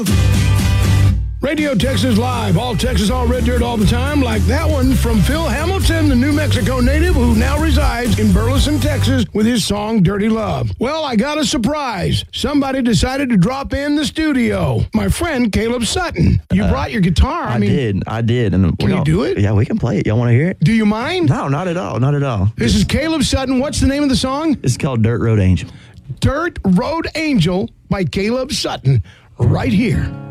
Radio Texas Live, all Texas, all red dirt all the time, like that one from Phil Hamilton, the New Mexico native who now resides in Burleson, Texas, with his song Dirty Love. Well, I got a surprise. Somebody decided to drop in the studio. My friend Caleb Sutton. You brought your guitar. I did. And can you do it? Yeah, we can play it. Y'all want to hear it? Do you mind? No, not at all. Not at all. This is Caleb Sutton. What's the name of the song? It's called Dirt Road Angel. Dirt Road Angel by Caleb Sutton, right here